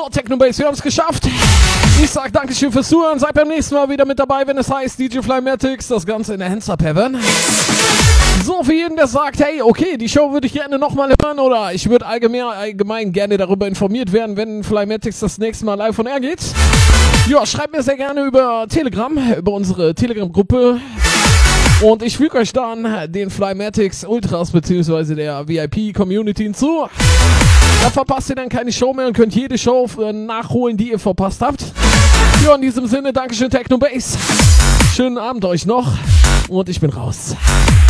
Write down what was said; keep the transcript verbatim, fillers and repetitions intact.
So, Technobase, wir haben es geschafft. Ich sag Dankeschön fürs Zuhören. Seid beim nächsten Mal wieder mit dabei, wenn es heißt D J Flymatics, das Ganze in der Hands Up Heaven. So, für jeden, der sagt, hey, okay, die Show würde ich gerne nochmal hören oder ich würde allgemein, allgemein gerne darüber informiert werden, wenn Flymatics das nächste Mal live on air geht. Ja, schreibt mir sehr gerne über Telegram, über unsere Telegram-Gruppe. Und ich füge euch dann den Flymatics Ultras bzw. der V I P-Community hinzu. Da verpasst ihr dann keine Show mehr und könnt jede Show nachholen, die ihr verpasst habt. Ja, in diesem Sinne, Dankeschön Technobase. Schönen Abend euch noch und ich bin raus.